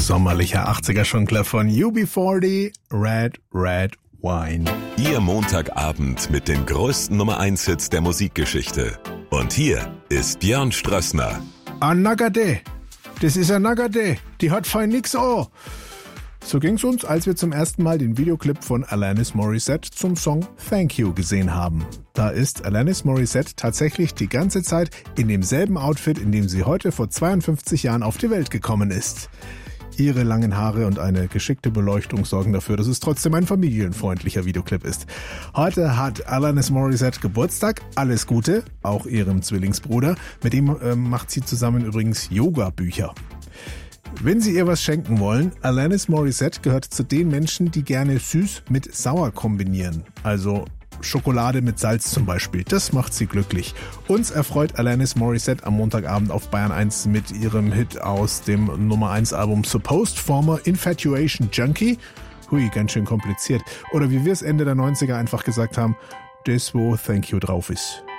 Sommerlicher 80er-Schunkler von UB40, Red, Red Wine. Ihr Montagabend mit den größten Nummer-1-Hits der Musikgeschichte. Und hier ist Björn Strössner. Ein Nagade. Das ist ein Nagade. Die hat fein nix an. So ging's uns, als wir zum ersten Mal den Videoclip von Alanis Morissette zum Song Thank You gesehen haben. Da ist Alanis Morissette tatsächlich die ganze Zeit in demselben Outfit, in dem sie heute vor 52 Jahren auf die Welt gekommen ist. Ihre langen Haare und eine geschickte Beleuchtung sorgen dafür, dass es trotzdem ein familienfreundlicher Videoclip ist. Heute hat Alanis Morissette Geburtstag. Alles Gute, auch ihrem Zwillingsbruder. Mit dem macht sie zusammen übrigens Yoga-Bücher. Wenn Sie ihr was schenken wollen, Alanis Morissette gehört zu den Menschen, die gerne süß mit sauer kombinieren. Also Schokolade mit Salz zum Beispiel. Das macht sie glücklich. Uns erfreut Alanis Morissette am Montagabend auf Bayern 1 mit ihrem Hit aus dem Nummer 1 Album Supposed, former Infatuation Junkie. Hui, ganz schön kompliziert. Oder wie wir es Ende der 90er einfach gesagt haben, das wo Thank You drauf ist.